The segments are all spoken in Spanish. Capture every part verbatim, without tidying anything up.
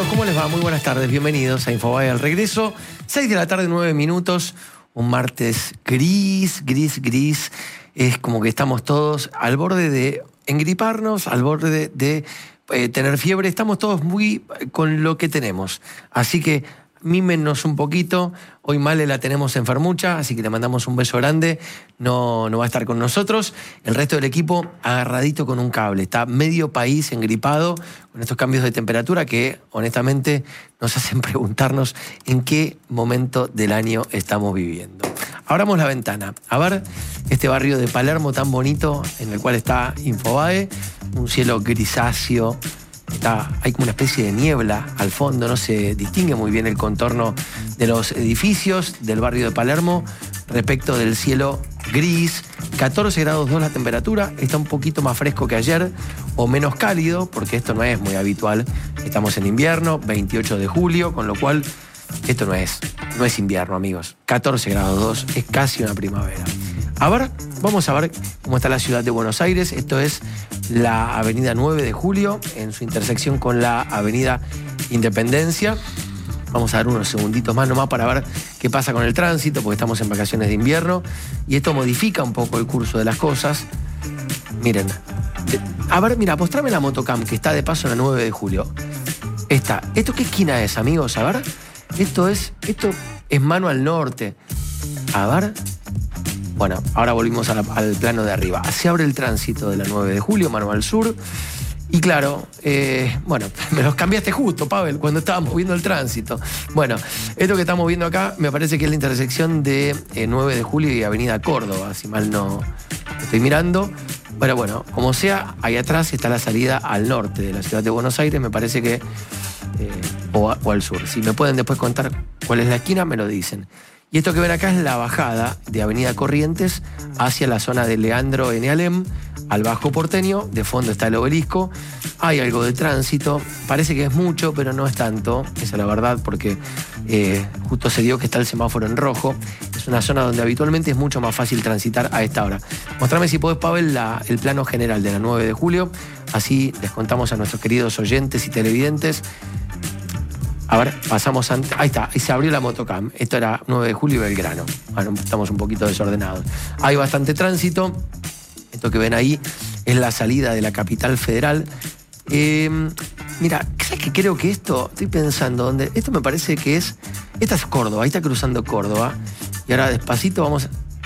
amigos? ¿Cómo les va? Muy buenas tardes, bienvenidos a Infobae al regreso. seis de la tarde, nueve minutos, un martes gris, gris, gris. Es como que estamos todos al borde de engriparnos, al borde de, de eh, tener fiebre. Estamos todos muy con lo que tenemos. Así que mímenos un poquito. Hoy Male la tenemos enfermucha, así que le mandamos un beso grande. No, no va a estar con nosotros. El resto del equipo agarradito con un cable. Está medio país engripado con estos cambios de temperatura que, honestamente, nos hacen preguntarnos en qué momento del año estamos viviendo. Abramos la ventana. A ver este barrio de Palermo tan bonito en el cual está Infobae. Un cielo grisáceo. Está, hay como una especie de niebla al fondo, no se distingue muy bien el contorno de los edificios del barrio de Palermo respecto del cielo gris. catorce grados dos la temperatura, está un poquito más fresco que ayer o menos cálido, porque esto no es muy habitual. Estamos en invierno, veintiocho de julio, con lo cual esto no es, no es invierno, amigos. catorce grados dos es casi una primavera. A ver, vamos a ver cómo está la ciudad de Buenos Aires. Esto es la avenida nueve de julio, en su intersección con la avenida Independencia. Vamos a dar unos segunditos más nomás para ver qué pasa con el tránsito, porque estamos en vacaciones de invierno y esto modifica un poco el curso de las cosas. Miren, a ver, mira, mostrame la motocam que está de paso en la nueve de julio. Esta, ¿esto qué esquina es, amigos? A ver, esto es, esto es mano al norte. A ver... Bueno, ahora volvimos a la, al plano de arriba. Se abre el tránsito de la nueve de julio, mano al sur. Y claro, eh, bueno, me los cambiaste justo, Pavel, cuando estábamos viendo el tránsito. Bueno, esto que estamos viendo acá me parece que es la intersección de eh, nueve de julio y avenida Córdoba, si mal no estoy mirando. Pero bueno, como sea, ahí atrás está la salida al norte de la ciudad de Buenos Aires, me parece que... Eh, o, o al sur. Si me pueden después contar cuál es la esquina, me lo dicen. Y esto que ven acá es la bajada de Avenida Corrientes hacia la zona de Leandro N. Alem, al Bajo Porteño. De fondo está el Obelisco. Hay algo de tránsito. Parece que es mucho, pero no es tanto. Esa es la verdad, porque eh, justo se dio que está el semáforo en rojo. Es una zona donde habitualmente es mucho más fácil transitar a esta hora. Mostrame si podés, Pavel, la, el plano general de la nueve de julio. Así les contamos a nuestros queridos oyentes y televidentes. A ver, pasamos antes. Ahí está, ahí se abrió la motocam. Esto era nueve de julio y Belgrano. Bueno, estamos un poquito desordenados. Hay bastante tránsito. Esto que ven ahí es la salida de la capital federal. Eh, mira, ¿sabes qué? Creo que esto, estoy pensando, donde esto me parece que es. Esta es Córdoba, ahí está cruzando Córdoba. Y ahora despacito vamos.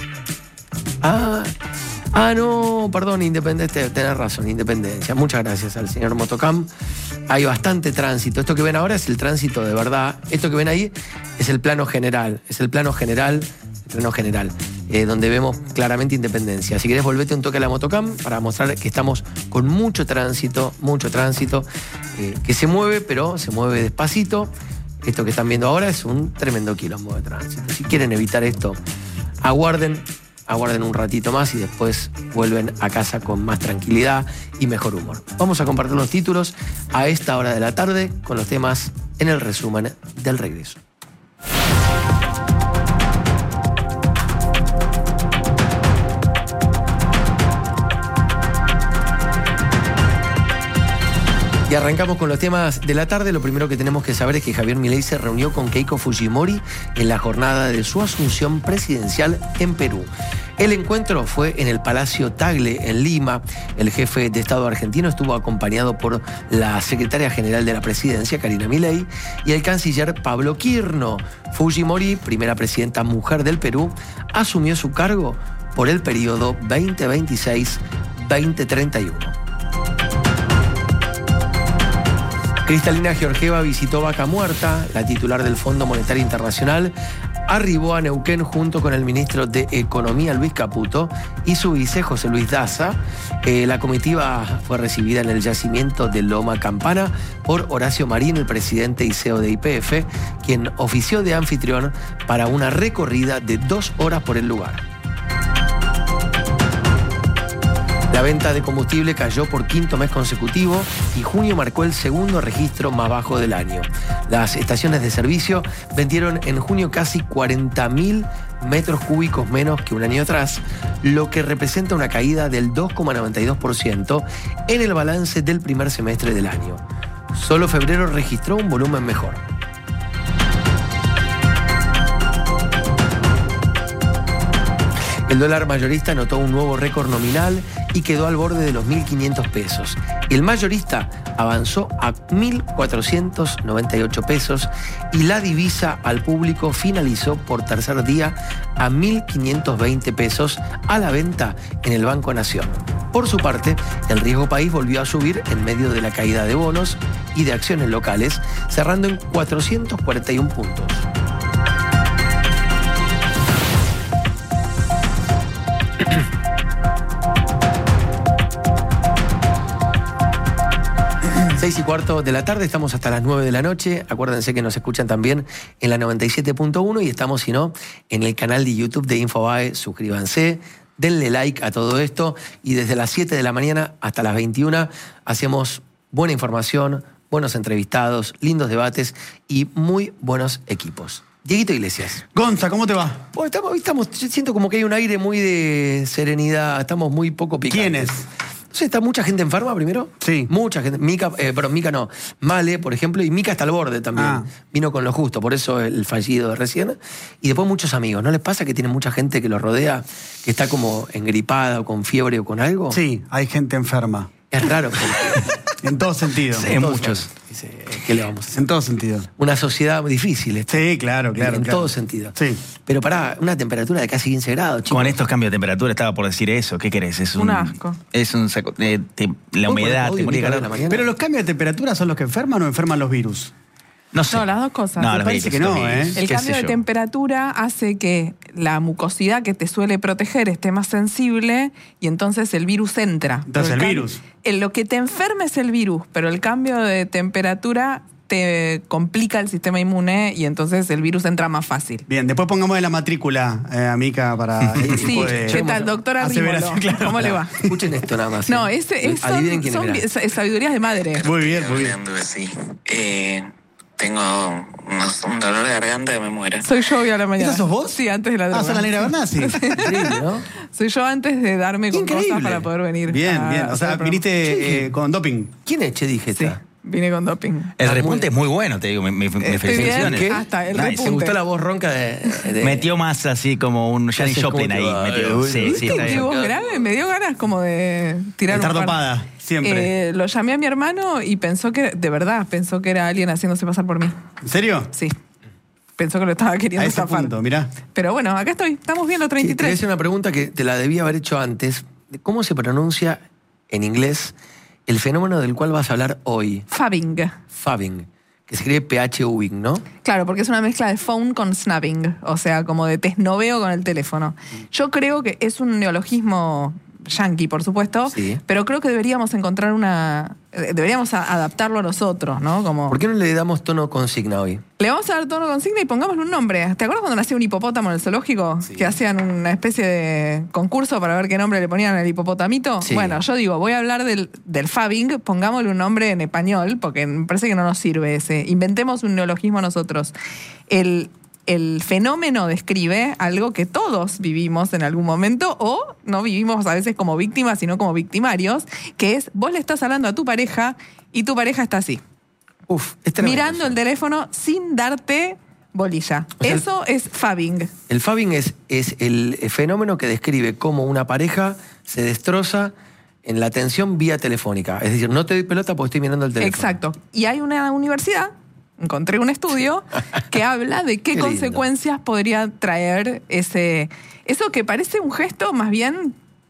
Ah. Ah, no, perdón, Independencia, tenés razón, Independencia. Muchas gracias al señor Motocam. Hay bastante tránsito. Esto que ven ahora es el tránsito de verdad. Esto que ven ahí es el plano general. Es el plano general, el plano general, eh, donde vemos claramente Independencia. Si querés, volvete un toque a la Motocam para mostrar que estamos con mucho tránsito, mucho tránsito, eh, que se mueve, pero se mueve despacito. Esto que están viendo ahora es un tremendo quilombo de tránsito. Si quieren evitar esto, aguarden. Aguarden un ratito más y después vuelven a casa con más tranquilidad y mejor humor. Vamos a compartir los títulos a esta hora de la tarde con los temas en el resumen del regreso. Y arrancamos con los temas de la tarde. Lo primero que tenemos que saber es que Javier Milei se reunió con Keiko Fujimori en la jornada de su asunción presidencial en Perú. El encuentro fue en el Palacio Tagle, en Lima. El jefe de Estado argentino estuvo acompañado por la secretaria general de la presidencia, Karina Milei, y el canciller Pablo Quirno. Fujimori, primera presidenta mujer del Perú, asumió su cargo por el periodo veinte veintiséis a veinte treinta y uno. Cristalina Georgieva visitó Vaca Muerta. La titular del Fondo Monetario Internacional arribó a Neuquén junto con el ministro de Economía, Luis Caputo, y su vice, José Luis Daza. Eh, la comitiva fue recibida en el yacimiento de Loma Campana por Horacio Marín, el presidente y C E O de Y P F, quien ofició de anfitrión para una recorrida de dos horas por el lugar. La venta de combustible cayó por quinto mes consecutivo y junio marcó el segundo registro más bajo del año. Las estaciones de servicio vendieron en junio casi cuarenta mil metros cúbicos menos que un año atrás, lo que representa una caída del dos coma noventa y dos por ciento en el balance del primer semestre del año. Solo febrero registró un volumen mejor. El dólar mayorista anotó un nuevo récord nominal y quedó al borde de los mil quinientos pesos. El mayorista avanzó a mil cuatrocientos noventa y ocho pesos y la divisa al público finalizó por tercer día a mil quinientos veinte pesos a la venta en el Banco Nación. Por su parte, el riesgo país volvió a subir en medio de la caída de bonos y de acciones locales, cerrando en cuatrocientos cuarenta y un puntos. Seis y cuarto de la tarde, estamos hasta las nueve de la noche. Acuérdense que nos escuchan también en la noventa y siete punto uno y estamos, si no, en el canal de YouTube de Infobae. Suscríbanse, denle like a todo esto y desde las siete de la mañana hasta las veintiuna hacemos buena información, buenos entrevistados, lindos debates y muy buenos equipos. Dieguito Iglesias. Gonza, ¿cómo te va? Bueno, estamos, estamos, yo siento como que hay un aire muy de serenidad, estamos muy poco picantes. ¿Quién es? No sé, ¿está mucha gente enferma primero? Sí. Mucha gente. Mica, eh, perdón, Mica no. Male, por ejemplo, y Mica está al borde también. Ah. Vino con lo justo, por eso el fallido de recién. Y después muchos amigos. ¿No les pasa que tienen mucha gente que los rodea, que está como engripada o con fiebre o con algo? Sí, hay gente enferma. Es raro. Porque... En todo sentido. Sí, en muchos. Dice, ¿qué le vamos a hacer? En todo sentido. Una sociedad muy difícil. Esta. Sí, claro, claro. En claro. todo sentido. Sí. Pero pará, una temperatura de casi quince grados, chicos. Con estos cambios de temperatura estaba por decir eso. ¿Qué querés? Es un, Un asco. Es un saco. Eh, te, la humedad, Hoy, te morís de Mica, calor. la mañana. Pero los cambios de temperatura son los que enferman o enferman los virus. No sé. No, las dos cosas. No, Me los parece virus, que no, los virus, ¿eh? El qué cambio sé de yo. temperatura hace que la mucosidad que te suele proteger esté más sensible y entonces el virus entra. Entonces Pero el cam- virus. en lo que te enferma es el virus, pero el cambio de temperatura te complica el sistema inmune y entonces el virus entra más fácil. Bien, después pongamos en la matrícula eh, a Mica para... este Sí, tipo de- ¿qué tal, doctora Rímolo? aseveración, claro. ¿Cómo le va? Escuchen esto nada más. No, ¿eh? ese, es, Adivinen son, quién son era. vi- sa- sabidurías de madre. Muy bien, muy bien. Hablando así. Eh, tengo unos- un dolor de garganta que me muere. Soy yo hoy a la mañana. ¿Esa sos vos? Sí, antes de la droga. Ah, sos la negra Bernasi. Increíble, ¿no? Soy yo antes de darme con Increíble. cosas para poder venir. Bien, a bien. O hacer sea, el programa. viniste eh, con doping. ¿Quién es Che Sí, Digesta? vine con doping. El Ah, repunte muy- es muy bueno, te digo. Me, me, me Estoy felicitaciones. bien. Hasta el Nice. repunte. ¿Te gustó la voz ronca de...? de- Metió más así como un Janis Haces Joplin como ahí. que va, Metió. eh, Sí, ¿Viste sí, está qué bien. voz grave? Me dio ganas como de tirar Estar un par. dopada, siempre. Eh, lo llamé a mi hermano y pensó que, de verdad, pensó que era alguien haciéndose pasar por mí. ¿En serio? Sí. Pensó que lo estaba A queriendo ese zafar. punto, mirá. Pero bueno, acá estoy. Estamos bien los Sí, te voy a treinta y tres. hacer una pregunta que te la debía haber hecho antes. ¿Cómo se pronuncia en inglés el fenómeno del cual vas a hablar hoy? Fabbing. Fabbing, que se escribe P H U B I N G, ¿no? Claro, porque es una mezcla de phone con snubbing, o sea, como de tesnoveo con el teléfono. Yo creo que es un neologismo yankee, por supuesto, Sí. pero creo que deberíamos encontrar una... eh, Deberíamos a- adaptarlo a nosotros, ¿no? Como... ¿Por qué no le damos tono consigna hoy? Le vamos a dar tono consigna y pongámosle un nombre. ¿Te acuerdas cuando nació un hipopótamo en el zoológico? Sí. Que hacían una especie de concurso para ver qué nombre le ponían al hipopotamito. Sí. Bueno, yo digo, voy a hablar del, del fabbing, pongámosle un nombre en español, porque me parece que no nos sirve ese. Inventemos un neologismo nosotros. El, el fenómeno describe algo que todos vivimos en algún momento o no vivimos a veces como víctimas, sino como victimarios, que es vos le estás hablando a tu pareja y tu pareja está así. Uf, es tremendo Mirando eso. el teléfono sin darte bolilla. O sea, Eso es fabbing. El fabbing es, es el fenómeno que describe cómo una pareja se destroza en la atención vía telefónica. Es decir, no te doy pelota porque estoy mirando el teléfono. Exacto. Y hay una universidad, encontré un estudio, que habla de qué, Qué lindo. consecuencias podría traer ese... Eso que parece un gesto más bien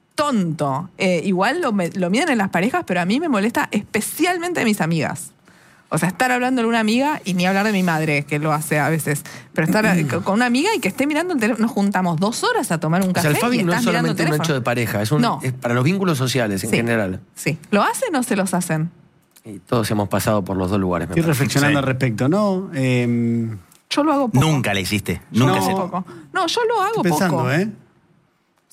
tonto. Eh, igual lo, me- lo miden en las parejas, pero a mí me molesta especialmente de mis amigas. O sea, estar hablando de una amiga y ni hablar de mi madre, que lo hace a veces. Pero estar eh, con una amiga y que esté mirando el teléfono. Nos juntamos dos horas a tomar un O café sea, el y fabbing no es estás mirando el solamente un teléfono. hecho de pareja, es, un, No. es para los vínculos sociales en Sí. general. Sí. ¿Lo hacen o se los hacen? Y todos hemos pasado por los dos lugares. me Estoy parece. reflexionando Sí. al respecto, ¿no? Eh, Yo lo hago poco. Nunca la hiciste. Nunca No. se. Poco. No, yo lo hago estoy pensando, poco. ¿eh?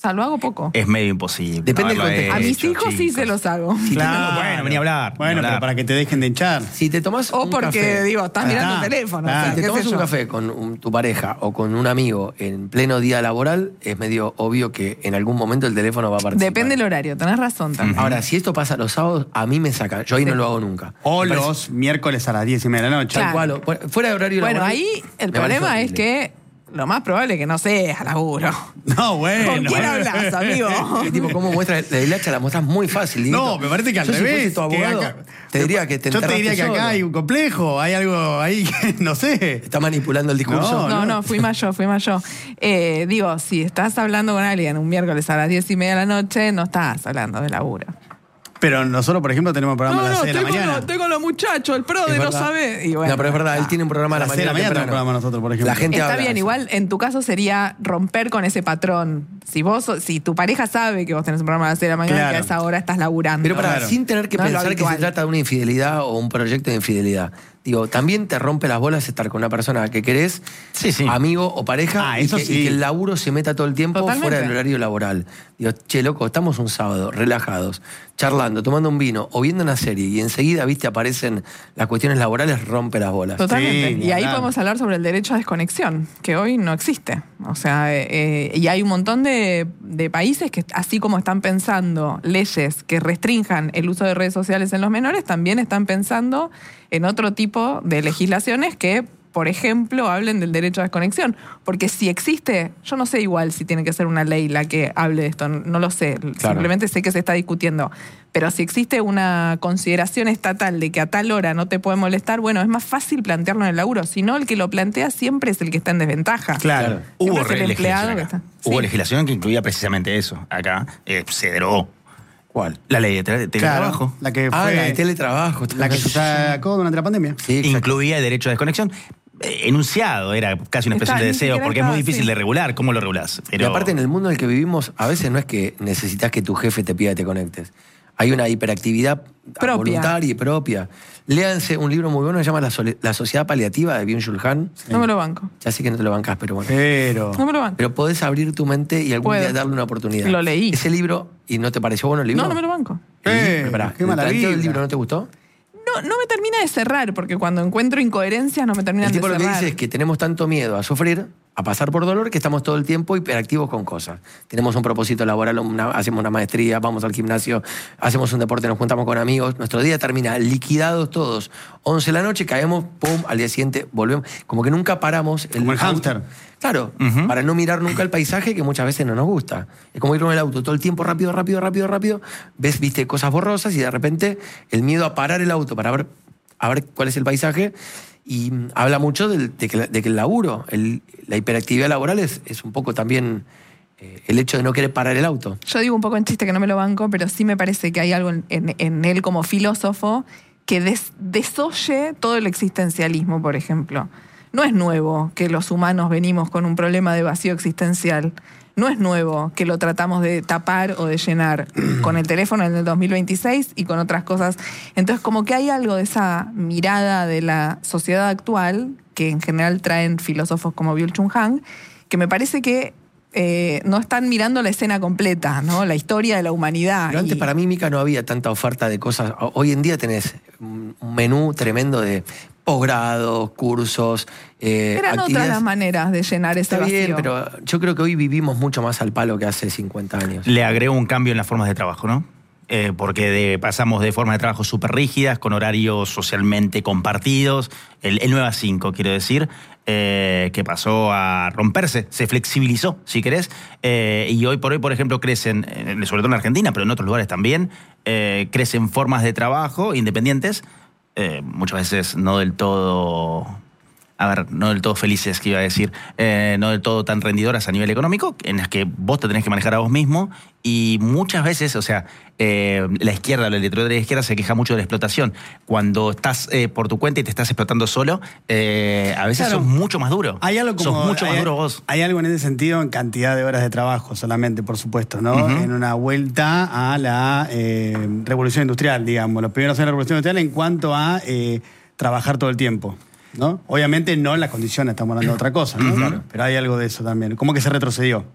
sea, lo hago poco. Es medio imposible. Depende no del haberlo contexto. A mis hecho, hijos sí chicos. se los hago. Claro. Bueno, vení a hablar. Bueno, vení a pero hablar. para que te dejen de hinchar. Si te tomás O un porque, café, digo, estás Ah, mirando está. el teléfono. Ah, o sea, si te qué tomas sé un yo. café con un- tu pareja o con un amigo en pleno día laboral, es medio obvio que en algún momento el teléfono va a participar. Depende del horario, tenés razón también. Ahora, si esto pasa los sábados, a mí me saca. Yo ahí no lo hago nunca. O Me parece- los miércoles a las diez y media de la noche. Tal Claro. cual, o- fuera de horario Bueno, laboral, ahí el me problema parece es horrible. que lo más probable es que no sea laburo. No, bueno. ¿Con quién bueno. hablas, amigo? Y tipo, ¿cómo muestras la hilacha? La muestras muy fácil. Dieguito. No, me parece que al Yo, si revés. fuese tu que abogado, acá- te diría que te Yo te enterraste diría que acá solo. hay un complejo, hay algo ahí que no sé. Está manipulando el discurso. No, No, no, fui más yo, fui más yo. Eh, digo, si estás hablando con alguien un miércoles a las diez y media de la noche, no estás hablando de laburo. Pero nosotros, por ejemplo, tenemos programa a las seis de la mañana. estoy con los muchachos, el pro Es de no verdad. sabe. Y bueno, no, pero es verdad, él tiene un programa a A la las seis de mañana. la mañana tenemos temprano. programa nosotros, por ejemplo. La gente Está habla bien, de eso. igual en tu caso sería romper con ese patrón. Si vos, si tu pareja sabe que vos tenés un programa a las seis de la mañana, Claro. que a esa hora estás laburando. Pero para, Claro. sin tener que No es lo pensar que se habitual. trata de una infidelidad o un proyecto de infidelidad. Digo, también te rompe las bolas estar con una persona que querés, Sí, sí. amigo o pareja, Ah, y, eso que, sí. y que el laburo se meta todo el tiempo Totalmente. fuera del horario laboral. Digo, che, loco, estamos un sábado, relajados, charlando, tomando un vino o viendo una serie, y enseguida, viste, aparecen las cuestiones laborales, rompe las bolas. Totalmente. Sí, y ahí claro. podemos hablar sobre el derecho a desconexión, que hoy no existe. O sea, eh, y hay un montón de, de países que, así como están pensando leyes que restrinjan el uso de redes sociales en los menores, también están pensando en otro tipo de legislaciones que, por ejemplo, hablen del derecho a desconexión. Porque si existe, yo no sé igual si tiene que ser una ley la que hable de esto, no lo sé. Simplemente sé que se está discutiendo. Pero si existe una consideración estatal de que a tal hora no te puede molestar, bueno, es más fácil plantearlo en el laburo. Si no, el que lo plantea siempre es el que está en desventaja. Claro. Hubo Siempre es el legislación empleado que acá. está. Hubo Sí. legislación que incluía precisamente eso. Acá eh, se derogó. ¿Cuál? La ley de tele- Claro, teletrabajo. la que fue Ah, la de teletrabajo. la que se sacó durante la pandemia. Sí, exacto. Incluía el derecho a desconexión. Eh, enunciado, era casi una especie Está, de ni deseo, siquiera porque es muy está, difícil sí. de regular. ¿Cómo lo regulás? Pero Y aparte, en el mundo en el que vivimos, a veces no es que necesitas que tu jefe te pida que te conectes. Hay una hiperactividad Propia. voluntaria y propia. Léanse un libro muy bueno que se llama La, Sole- La Sociedad Paliativa de Byung-Chul Han. No me lo banco. Ya sé que no te lo bancás, pero bueno. Pero. No me lo banco. Pero podés abrir tu mente y algún Puedo. día darle una oportunidad. Lo leí. Ese libro, ¿y no te pareció bueno el libro? No, no me lo banco. El libro, Eh, pará, qué ¿el planteo maravilla. del libro no te gustó? No, no me termina de cerrar, porque cuando encuentro incoherencias no me terminan El tipo de lo que cerrar. dice es que tenemos tanto miedo a sufrir, a pasar por dolor, que estamos todo el tiempo hiperactivos con cosas. Tenemos un propósito laboral, una- hacemos una maestría, vamos al gimnasio, hacemos un deporte, nos juntamos con amigos. Nuestro día termina liquidados todos. once de la noche, caemos, pum, al día siguiente volvemos. Como que nunca paramos. Como el auto. hámster. Claro, Ujú. para no mirar nunca el paisaje que muchas veces no nos gusta. Es como ir con el auto todo el tiempo rápido, rápido, rápido, rápido. Ves, viste, cosas borrosas y de repente el miedo a parar el auto para ver, a ver cuál es el paisaje. Y mm, habla mucho del- de, que, la- de que el laburo, el- la hiperactividad laboral es, es un poco también eh, el hecho de no querer parar el auto. Yo digo un poco en chiste que no me lo banco, pero sí me parece que hay algo en, en- en él como filósofo que des- desoye todo el existencialismo, por ejemplo. No es nuevo que los humanos venimos con un problema de vacío existencial. No es nuevo que lo tratamos de tapar o de llenar con el teléfono en el dos mil veintiséis y con otras cosas. Entonces, como que hay algo de esa mirada de la sociedad actual, que en general traen filósofos como Byung-Chul Han, que me parece que eh, no están mirando la escena completa, ¿no? La historia de la humanidad. Pero antes Y- para mí, Mica, no había tanta oferta de cosas. O- Hoy en día tenés un un menú tremendo de posgrados, cursos, eh, Eran otras actividades. las maneras de llenar ese Está vacío. bien, pero yo creo que hoy vivimos mucho más al palo que hace cincuenta años. le agrego un cambio en las formas de trabajo, ¿no? Eh, porque de- pasamos de formas de trabajo súper rígidas, con horarios socialmente compartidos, el, el nueve a cinco, quiero decir, eh, que pasó a romperse, se flexibilizó, si querés, eh, y hoy por hoy, por ejemplo, crecen, eh, sobre todo en Argentina, pero en otros lugares también, eh, crecen formas de trabajo independientes, eh, muchas veces no del todo... A ver, no del todo felices, que iba a decir, eh, no del todo tan rendidoras a nivel económico, en las que vos te tenés que manejar a vos mismo, y muchas veces, o sea, eh, la izquierda, la literatura de la izquierda se queja mucho de la explotación. Cuando estás eh, por tu cuenta y te estás explotando solo, eh, a veces Claro. sos mucho más duro. Hay algo como. Sos mucho hay, más duro vos. Hay algo en ese sentido en cantidad de horas de trabajo solamente, por supuesto, ¿no? Ujú. En una vuelta a la eh, revolución industrial, digamos. Los primeros años de la revolución industrial en cuanto a eh, trabajar todo el tiempo, ¿no? Obviamente no en las condiciones, estamos hablando de otra cosa, ¿no? Ujú. Claro, pero hay algo de eso también. ¿Cómo que se retrocedió?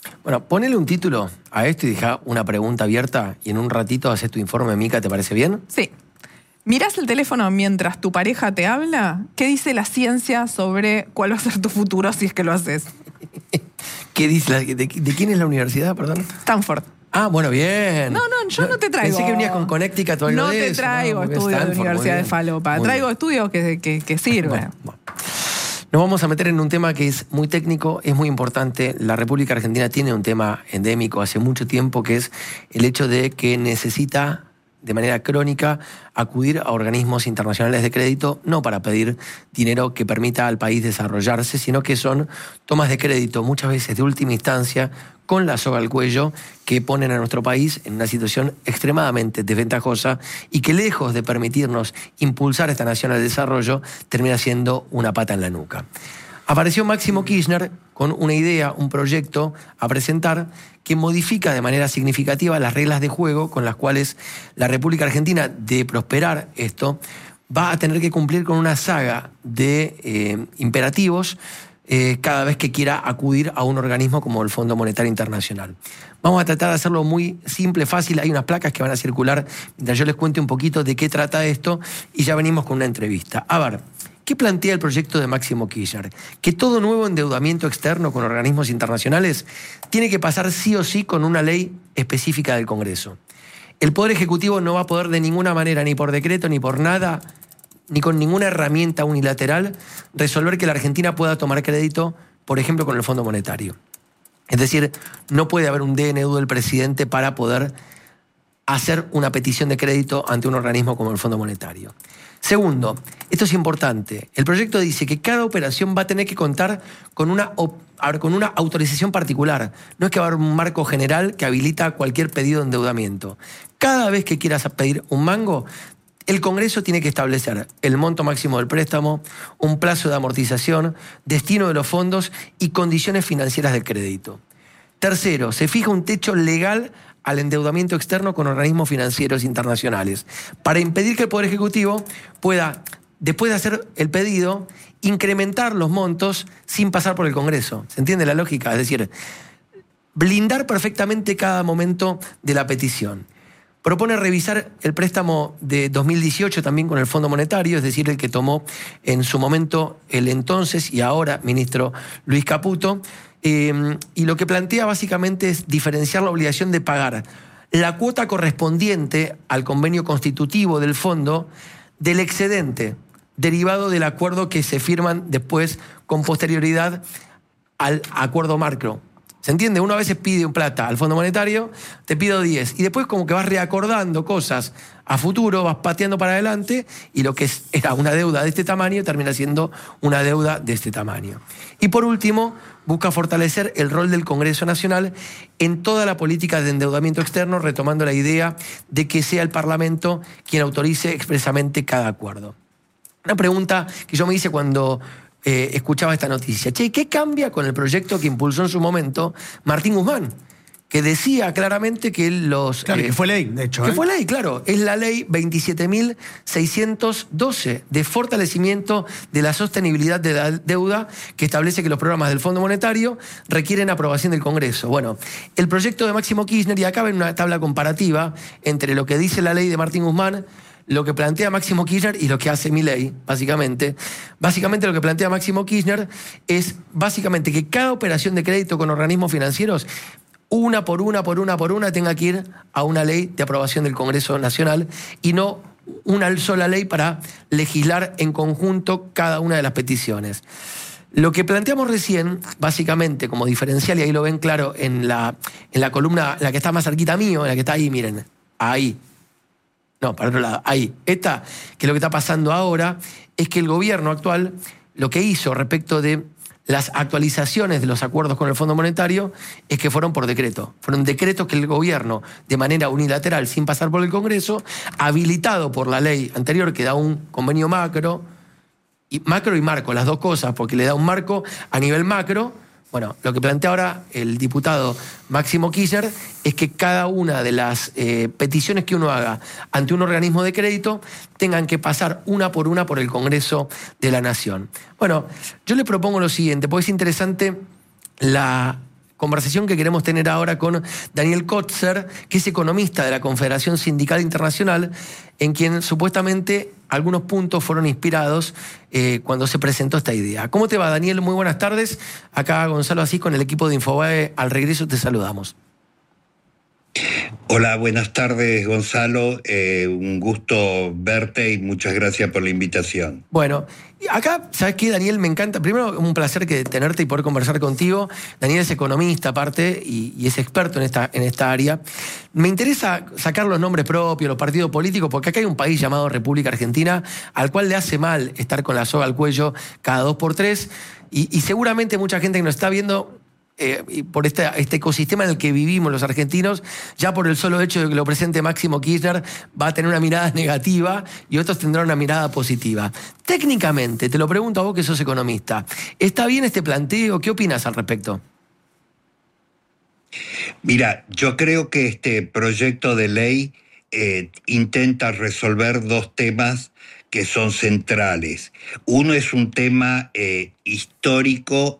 Bueno, ponele un título a esto y deja una pregunta abierta y en un ratito haces tu informe, Mica, ¿te parece bien? Sí. ¿Mirás el teléfono mientras tu pareja te habla? ¿Qué dice la ciencia sobre cuál va a ser tu futuro si es que lo haces? ¿Qué dice? La, de, ¿De quién es la universidad, perdón? Stanford. Ah, bueno, bien. No, no, yo no te traigo. Pensé que venías con Connecticut o algo No de te eso, traigo ¿no? Porque estudios de Stanford, muy Universidad de bien. Falopa. Muy Traigo bien. estudios que, que, que sirven. Bueno, bueno. Nos vamos a meter en un tema que es muy técnico, es muy importante. La República Argentina tiene un tema endémico hace mucho tiempo, que es el hecho de que necesita de manera crónica acudir a organismos internacionales de crédito, no para pedir dinero que permita al país desarrollarse, sino que son tomas de crédito muchas veces de última instancia, con la soga al cuello, que ponen a nuestro país en una situación extremadamente desventajosa y que, lejos de permitirnos impulsar esta nación al desarrollo, termina siendo una pata en la nuca. Apareció Máximo Kirchner con una idea, un proyecto a presentar que modifica de manera significativa las reglas de juego con las cuales la República Argentina, de prosperar esto, va a tener que cumplir con una saga de eh, imperativos eh, cada vez que quiera acudir a un organismo como el Fondo Monetario Internacional. Vamos a tratar de hacerlo muy simple, fácil. Hay unas placas que van a circular mientras yo les cuente un poquito de qué trata esto y ya venimos con una entrevista. A ver, ¿qué plantea el proyecto de Máximo Kirchner? Que todo nuevo endeudamiento externo con organismos internacionales tiene que pasar sí o sí con una ley específica del Congreso. El Poder Ejecutivo no va a poder de ninguna manera, ni por decreto, ni por nada, ni con ninguna herramienta unilateral, resolver que la Argentina pueda tomar crédito, por ejemplo, con el Fondo Monetario. Es decir, no puede haber un D N U del presidente para poder hacer una petición de crédito ante un organismo como el Fondo Monetario. Segundo, esto es importante, el proyecto dice que cada operación va a tener que contar con una, con una autorización particular. No es que va a haber un marco general que habilita cualquier pedido de endeudamiento. Cada vez que quieras pedir un mango, el Congreso tiene que establecer el monto máximo del préstamo, un plazo de amortización, destino de los fondos y condiciones financieras del crédito. Tercero, se fija un techo legal al endeudamiento externo con organismos financieros internacionales, para impedir que el Poder Ejecutivo pueda, después de hacer el pedido, incrementar los montos sin pasar por el Congreso. ¿Se entiende la lógica? Es decir, blindar perfectamente cada momento de la petición. Propone revisar el préstamo de dos mil dieciocho también con el Fondo Monetario, es decir, el que tomó en su momento el entonces y ahora ministro Luis Caputo, eh, y lo que plantea básicamente es diferenciar la obligación de pagar la cuota correspondiente al convenio constitutivo del fondo del excedente derivado del acuerdo que se firman después con posterioridad al acuerdo macro. ¿Se entiende? Uno a veces pide un plata al Fondo Monetario, te pido diez, y después como que vas reacordando cosas a futuro, vas pateando para adelante, y lo que era una deuda de este tamaño termina siendo una deuda de este tamaño. Y por último, busca fortalecer el rol del Congreso Nacional en toda la política de endeudamiento externo, retomando la idea de que sea el Parlamento quien autorice expresamente cada acuerdo. Una pregunta que yo me hice cuando Eh, escuchaba esta noticia. Che, ¿qué cambia con el proyecto que impulsó en su momento Martín Guzmán? Que decía claramente que los... Claro, eh, que fue ley, de hecho. Que ¿eh? fue ley, claro. Es la ley veintisiete mil seiscientos doce de fortalecimiento de la sostenibilidad de la deuda, que establece que los programas del Fondo Monetario requieren aprobación del Congreso. Bueno, el proyecto de Máximo Kirchner, y acá ven una tabla comparativa entre lo que dice la ley de Martín Guzmán, lo que plantea Máximo Kirchner y lo que hace Milei, básicamente. Básicamente lo que plantea Máximo Kirchner es básicamente que cada operación de crédito con organismos financieros, una por una, por una, por una, tenga que ir a una ley de aprobación del Congreso Nacional y no una sola ley para legislar en conjunto cada una de las peticiones. Lo que planteamos recién, básicamente, como diferencial, y ahí lo ven claro en la, en la columna, la que está más cerquita mío, la que está ahí, miren, ahí. No, para otro lado, ahí. Esta, que lo que está pasando ahora, es que el gobierno actual lo que hizo respecto de las actualizaciones de los acuerdos con el Fondo Monetario es que fueron por decreto. Fueron decretos que el gobierno, de manera unilateral, sin pasar por el Congreso, habilitado por la ley anterior que da un convenio macro, y macro y marco, las dos cosas, porque le da un marco a nivel macro. Bueno, lo que plantea ahora el diputado Máximo Kirchner es que cada una de las eh, peticiones que uno haga ante un organismo de crédito tengan que pasar una por una por el Congreso de la Nación. Bueno, yo le propongo lo siguiente, porque es interesante la conversación que queremos tener ahora con Daniel Kotzer, que es economista de la Confederación Sindical Internacional, en quien supuestamente algunos puntos fueron inspirados eh, cuando se presentó esta idea. ¿Cómo te va, Daniel? Muy buenas tardes. Acá Gonzalo Asís con el equipo de Infobae. Al regreso te saludamos. Hola, buenas tardes, Gonzalo. Eh, un gusto verte y muchas gracias por la invitación. Bueno, acá, ¿sabes qué, Daniel? Me encanta. Primero, un placer que tenerte y poder conversar contigo. Daniel es economista, aparte, y, y es experto en esta, en esta área. Me interesa sacar los nombres propios, los partidos políticos, porque acá hay un país llamado República Argentina, al cual le hace mal estar con la soga al cuello cada dos por tres, y, y seguramente mucha gente que nos está viendo... Eh, y por este, este ecosistema en el que vivimos los argentinos, ya por el solo hecho de que lo presente Máximo Kirchner, va a tener una mirada negativa y otros tendrán una mirada positiva. Técnicamente, te lo pregunto a vos que sos economista, ¿está bien este planteo? ¿Qué opinas al respecto? Mira, yo creo que este proyecto de ley eh, intenta resolver dos temas que son centrales. Uno es un tema eh, histórico,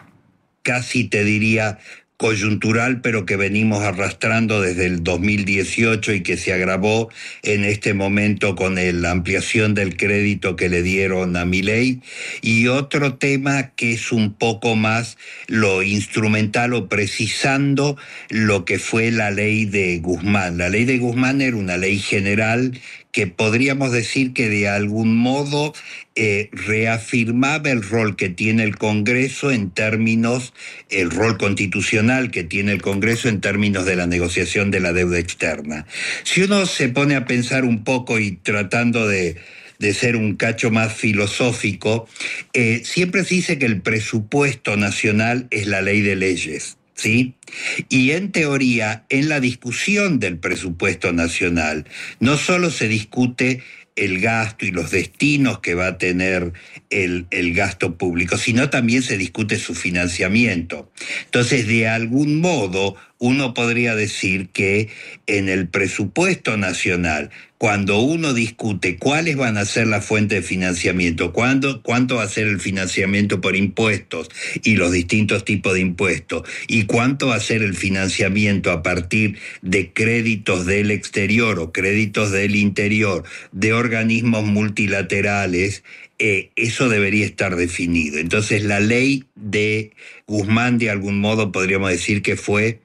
casi te diría coyuntural, pero que venimos arrastrando desde el dos mil dieciocho y que se agravó en este momento con la ampliación del crédito que le dieron a Milei. Y otro tema que es un poco más lo instrumental o precisando lo que fue la ley de Guzmán. La ley de Guzmán era una ley general que podríamos decir que de algún modo eh, reafirmaba el rol que tiene el Congreso en términos, el rol constitucional que tiene el Congreso en términos de la negociación de la deuda externa. Si uno se pone a pensar un poco y tratando de, de ser un cacho más filosófico, eh, siempre se dice que el presupuesto nacional es la ley de leyes, ¿sí? Y en teoría, en la discusión del presupuesto nacional, no solo se discute el gasto y los destinos que va a tener el, el gasto público, sino también se discute su financiamiento. Entonces, de algún modo, uno podría decir que en el presupuesto nacional, cuando uno discute cuáles van a ser las fuentes de financiamiento, cuándo, cuánto va a ser el financiamiento por impuestos y los distintos tipos de impuestos, y cuánto va a ser el financiamiento a partir de créditos del exterior o créditos del interior, de organismos multilaterales, eh, eso debería estar definido. Entonces, la ley de Guzmán, de algún modo, podríamos decir que fue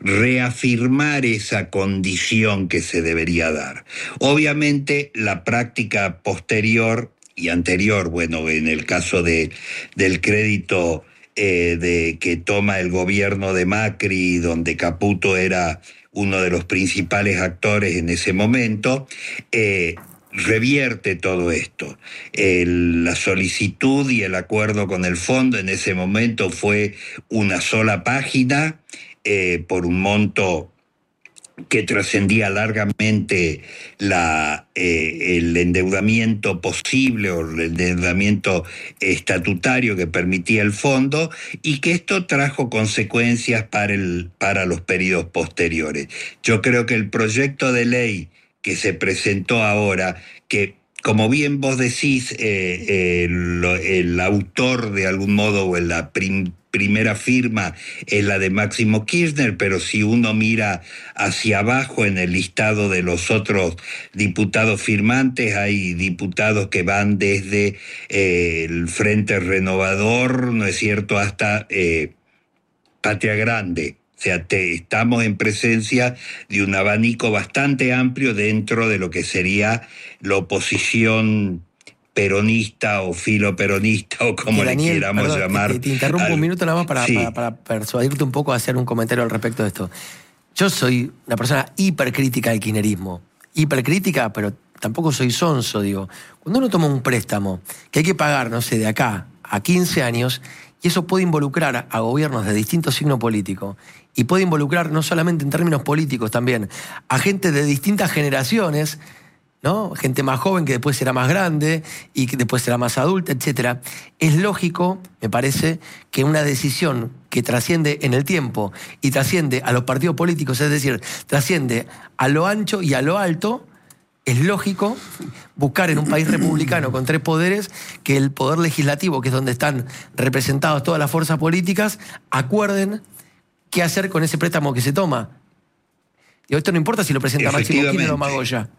reafirmar esa condición que se debería dar. Obviamente, la práctica posterior y anterior, bueno, en el caso de, del crédito eh, de, que toma el gobierno de Macri, donde Caputo era uno de los principales actores en ese momento, eh, revierte todo esto. El, la solicitud y el acuerdo con el fondo en ese momento fue una sola página eh, por un monto que trascendía largamente la, eh, el endeudamiento posible o el endeudamiento estatutario que permitía el fondo, y que esto trajo consecuencias para, el, para los periodos posteriores. Yo creo que el proyecto de ley que se presentó ahora, que como bien vos decís, eh, eh, el, el autor de algún modo o en la prim, primera firma es la de Máximo Kirchner, pero si uno mira hacia abajo en el listado de los otros diputados firmantes, hay diputados que van desde eh, el Frente Renovador, ¿no es cierto?, hasta eh, Patria Grande. O sea, te, estamos en presencia de un abanico bastante amplio dentro de lo que sería la oposición peronista o filoperonista o como Daniel, le queramos perdón, llamar. Te, te interrumpo al, un minuto nada más para, sí. para, para persuadirte un poco a hacer un comentario al respecto de esto. Yo soy una persona hipercrítica del kirchnerismo. Hipercrítica, pero tampoco soy sonso, digo. Cuando uno toma un préstamo que hay que pagar, no sé, de acá a quince años, y eso puede involucrar a gobiernos de distinto signo político, y puede involucrar no solamente en términos políticos también, a gente de distintas generaciones, ¿no? Gente más joven que después será más grande y que después será más adulta, etcétera. Es lógico, me parece, que una decisión que trasciende en el tiempo y trasciende a los partidos políticos, es decir, trasciende a lo ancho y a lo alto, es lógico buscar en un país republicano con tres poderes que el poder legislativo, que es donde están representadas todas las fuerzas políticas, acuerden qué hacer con ese préstamo que se toma. Y esto no importa si lo presenta Máximo Kirchner o Magoya.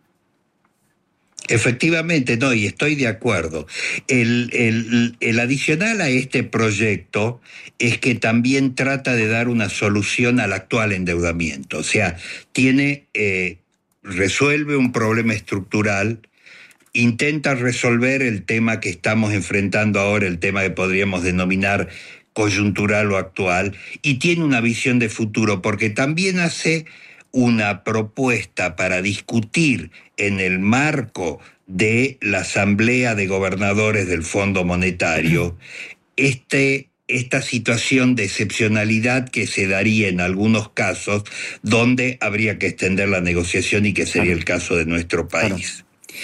Efectivamente, no, y estoy de acuerdo. El, el, el adicional a este proyecto es que también trata de dar una solución al actual endeudamiento. O sea, tiene, eh, resuelve un problema estructural, intenta resolver el tema que estamos enfrentando ahora, el tema que podríamos denominar coyuntural o actual, y tiene una visión de futuro, porque también hace una propuesta para discutir en el marco de la Asamblea de Gobernadores del Fondo Monetario este, esta situación de excepcionalidad que se daría en algunos casos donde habría que extender la negociación y que sería el caso de nuestro país.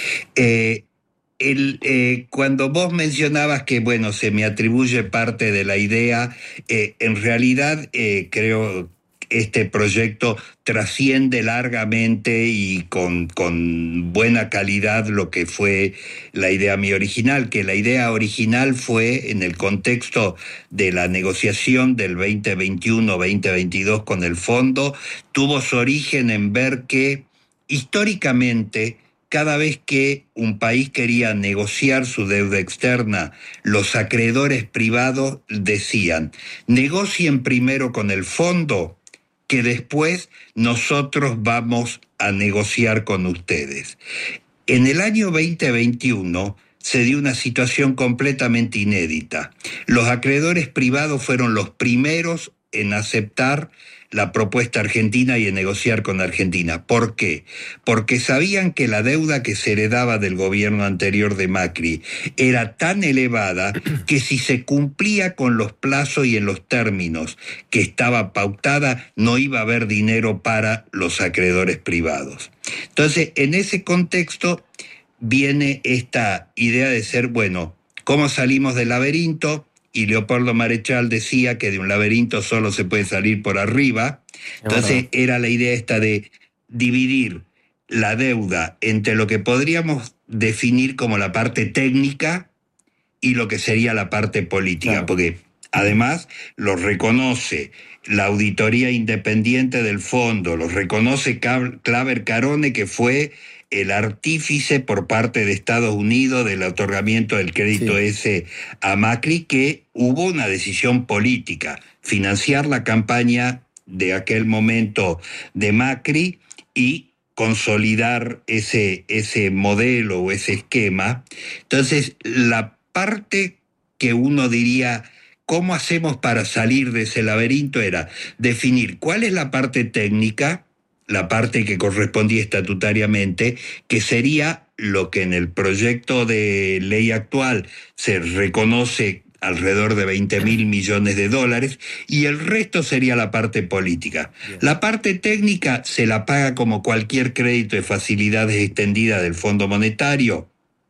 Eh, el, eh, cuando vos mencionabas que, bueno, se me atribuye parte de la idea, eh, en realidad eh, creo este proyecto trasciende largamente y con, con buena calidad lo que fue la idea mía original, que la idea original fue en el contexto de la negociación del veinte veintiuno veinte veintidós con el fondo, tuvo su origen en ver que históricamente cada vez que un país quería negociar su deuda externa, los acreedores privados decían, negocien primero con el fondo, que después nosotros vamos a negociar con ustedes. En el año veinte veintiuno se dio una situación completamente inédita. Los acreedores privados fueron los primeros en aceptar la propuesta argentina y en negociar con Argentina. ¿Por qué? Porque sabían que la deuda que se heredaba del gobierno anterior de Macri era tan elevada que si se cumplía con los plazos y en los términos que estaba pautada, no iba a haber dinero para los acreedores privados. Entonces, en ese contexto viene esta idea de ser, bueno, ¿cómo salimos del laberinto? Y Leopoldo Marechal decía que de un laberinto solo se puede salir por arriba. Entonces era la idea esta de dividir la deuda entre lo que podríamos definir como la parte técnica y lo que sería la parte política. Claro. Porque además lo reconoce la auditoría independiente del fondo, lo reconoce Claver Carone, que fue el artífice por parte de Estados Unidos del otorgamiento del crédito sí. ese a Macri, que hubo una decisión política, financiar la campaña de aquel momento de Macri y consolidar ese, ese modelo o ese esquema. Entonces, la parte que uno diría, ¿cómo hacemos para salir de ese laberinto? Era definir cuál es la parte técnica, la parte que correspondía estatutariamente, que sería lo que en el proyecto de ley actual se reconoce alrededor de veinte mil millones de dólares, y el resto sería la parte política. Bien. La parte técnica se la paga como cualquier crédito de facilidades extendidas del Fondo Monetario,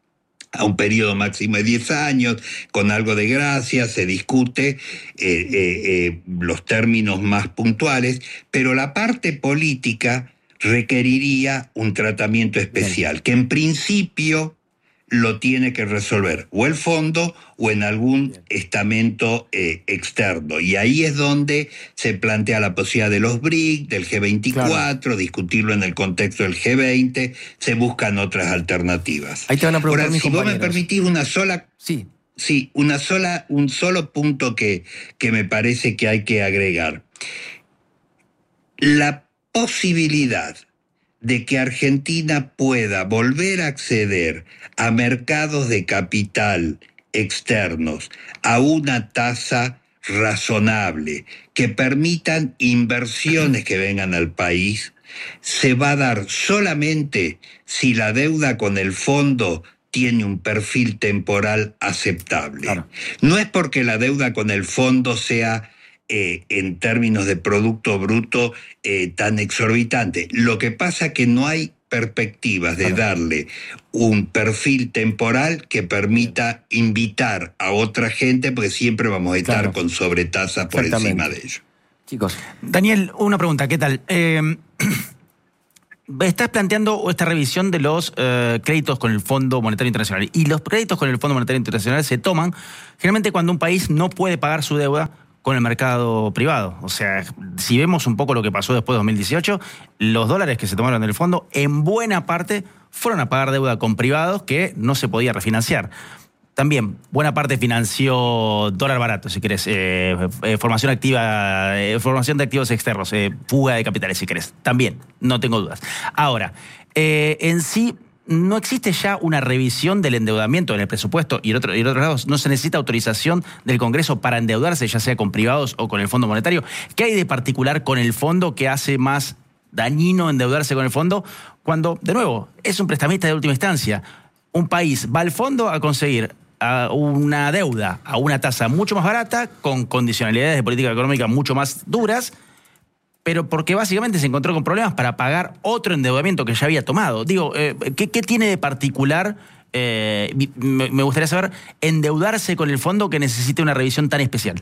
a un periodo máximo de diez años, con algo de gracia, se discute eh, eh, eh, los términos más puntuales, pero la parte política requeriría un tratamiento especial, que en principio lo tiene que resolver o el fondo o en algún Bien. estamento eh, externo. Y ahí es donde se plantea la posibilidad de los B R I C, del G veinticuatro, claro. discutirlo en el contexto del G veinte, se buscan otras alternativas. Ahí te van a preguntar. Ahora, mis si compañeros. vos me permitís una sola... Sí. Sí, una sola, un solo punto que, que me parece que hay que agregar. La posibilidad de que Argentina pueda volver a acceder a mercados de capital externos a una tasa razonable, que permitan inversiones que vengan al país, se va a dar solamente si la deuda con el fondo tiene un perfil temporal aceptable. Claro. No es porque la deuda con el fondo sea Eh, en términos de Producto Bruto eh, tan exorbitante. Lo que pasa es que no hay perspectivas de darle un perfil temporal que permita invitar a otra gente, porque siempre vamos a estar claro. con sobretasas por encima de ello. Chicos, Daniel, una pregunta, ¿qué tal? Eh, estás planteando esta revisión de los eh, créditos con el Fondo Monetario Internacional, y los créditos con el Fondo Monetario Internacional se toman generalmente cuando un país no puede pagar su deuda con el mercado privado. O sea, si vemos un poco lo que pasó después de dos mil dieciocho, los dólares que se tomaron del fondo, en buena parte, fueron a pagar deuda con privados que no se podía refinanciar. También, buena parte financió dólar barato, si querés, eh, eh, formación activa, eh, formación de activos externos, eh, fuga de capitales, si querés. También, no tengo dudas. Ahora, eh, en sí, no existe ya una revisión del endeudamiento en el presupuesto y en otro, y en otros lados no se necesita autorización del Congreso para endeudarse, ya sea con privados o con el Fondo Monetario. ¿Qué hay de particular con el fondo que hace más dañino endeudarse con el fondo cuando, de nuevo, es un prestamista de última instancia? Un país va al fondo a conseguir a una deuda a una tasa mucho más barata, con condicionalidades de política económica mucho más duras, pero porque básicamente se encontró con problemas para pagar otro endeudamiento que ya había tomado. Digo, eh, ¿qué, ¿qué tiene de particular? Eh, me, me gustaría saber, endeudarse con el fondo que necesite una revisión tan especial.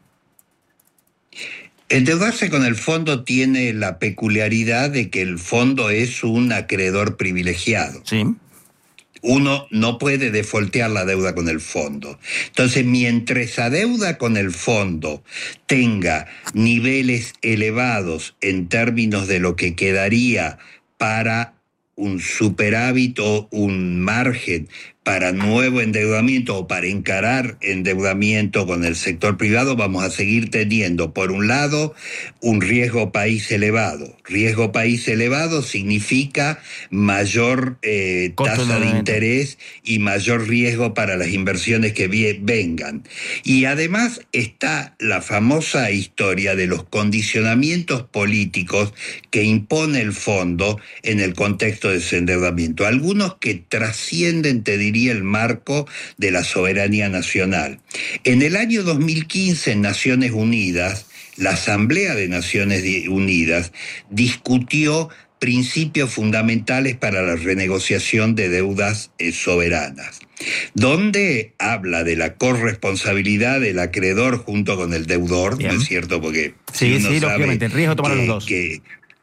Endeudarse con el fondo tiene la peculiaridad de que el fondo es un acreedor privilegiado. Sí. Uno no puede defoltear la deuda con el fondo. Entonces, mientras esa deuda con el fondo tenga niveles elevados en términos de lo que quedaría para un superávit o un margen para nuevo endeudamiento o para encarar endeudamiento con el sector privado, vamos a seguir teniendo, por un lado, un riesgo país elevado. Riesgo país elevado significa mayor eh, tasa de interés y mayor riesgo para las inversiones que vie- vengan. Y además está la famosa historia de los condicionamientos políticos que impone el fondo en el contexto de ese endeudamiento. Algunos que trascienden, te diría, el marco de la soberanía nacional. En el año dos mil quince, en Naciones Unidas, la Asamblea de Naciones Unidas discutió principios fundamentales para la renegociación de deudas eh, soberanas, donde habla de la corresponsabilidad del acreedor junto con el deudor. Bien. ¿No es cierto? Porque sí, si uno sí, sabe lógicamente, el riesgo tomaron los dos. Que,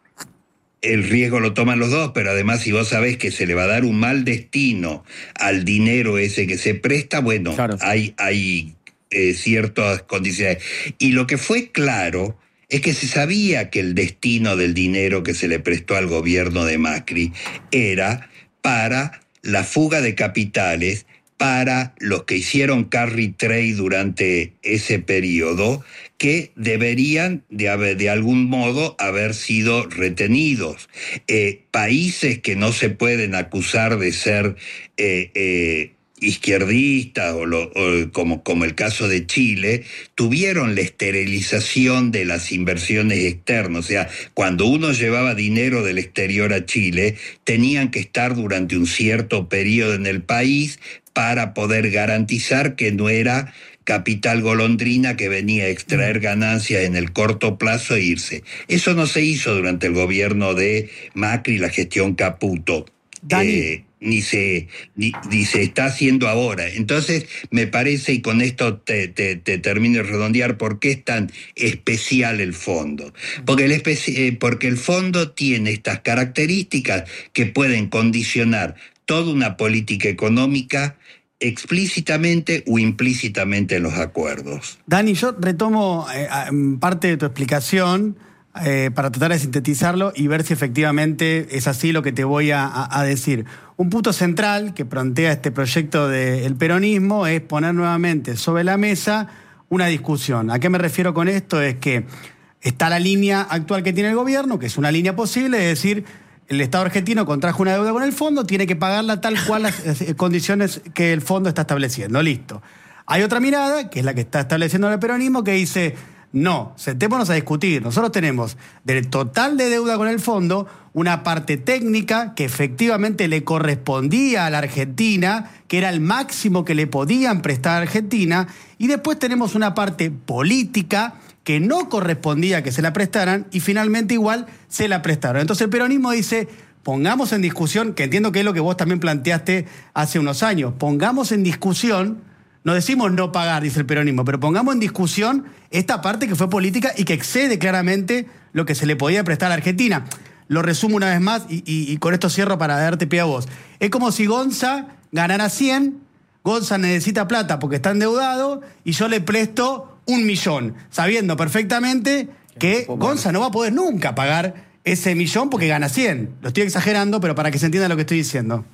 el riesgo lo toman los dos, pero además si vos sabés que se le va a dar un mal destino al dinero ese que se presta, bueno, claro. hay, hay eh, ciertas condiciones. Y lo que fue claro es que se sabía que el destino del dinero que se le prestó al gobierno de Macri era para la fuga de capitales, para los que hicieron carry trade durante ese periodo, que deberían de, haber, de algún modo haber sido retenidos. Eh, países que no se pueden acusar de ser eh, eh, izquierdistas, o, lo, o como, como el caso de Chile, tuvieron la esterilización de las inversiones externas. O sea, cuando uno llevaba dinero del exterior a Chile, tenían que estar durante un cierto periodo en el país para poder garantizar que no era capital golondrina que venía a extraer ganancias en el corto plazo e irse. Eso no se hizo durante el gobierno de Macri, la gestión Caputo. Eh, ni se ni, ni se está haciendo ahora. Entonces, me parece, y con esto te, te, te termino de redondear, por qué es tan especial el fondo. Porque el, especi- eh, porque el fondo tiene estas características que pueden condicionar toda una política económica explícitamente o implícitamente en los acuerdos. Dani, yo retomo eh, parte de tu explicación eh, para tratar de sintetizarlo y ver si efectivamente es así lo que te voy a, a, a decir. Un punto central que plantea este proyecto del peronismo es poner nuevamente sobre la mesa una discusión. ¿A qué me refiero con esto? Es que está la línea actual que tiene el gobierno, que es una línea posible, es decir, el Estado argentino contrajo una deuda con el fondo, tiene que pagarla tal cual las condiciones que el fondo está estableciendo. Listo. Hay otra mirada, que es la que está estableciendo el peronismo, que dice, no, sentémonos a discutir. Nosotros tenemos del total de deuda con el fondo una parte técnica que efectivamente le correspondía a la Argentina, que era el máximo que le podían prestar a Argentina, y después tenemos una parte política que no correspondía que se la prestaran y finalmente igual se la prestaron. Entonces el peronismo dice, pongamos en discusión, que entiendo que es lo que vos también planteaste hace unos años, pongamos en discusión, no decimos no pagar, dice el peronismo, pero pongamos en discusión esta parte que fue política y que excede claramente lo que se le podía prestar a Argentina. Lo resumo una vez más y, y, y con esto cierro para darte pie a vos. Es como si Gonza ganara cien, Gonza necesita plata porque está endeudado y yo le presto un millón, sabiendo perfectamente que Gonza no va a poder nunca pagar ese millón porque gana cien. Lo estoy exagerando, pero para que se entienda lo que estoy diciendo.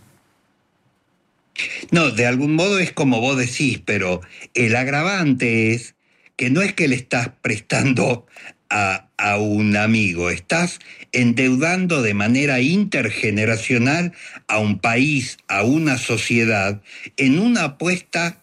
No, de algún modo es como vos decís, pero el agravante es que no es que le estás prestando a, a un amigo, estás endeudando de manera intergeneracional a un país, a una sociedad, en una apuesta